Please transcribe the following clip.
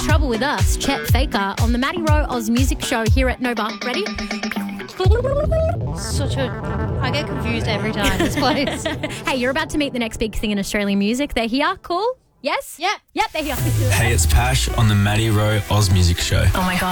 Trouble with Us, Chet Faker, on the Matty Rowe Oz Music Show here at Nova. Ready? I get confused every time this plays. Hey, you're about to meet the next big thing in Australian music. They're here. Cool? Yes? Yep. Yep, they're here. Hey, it's Pash on the Matty Rowe Oz Music Show. Oh my God.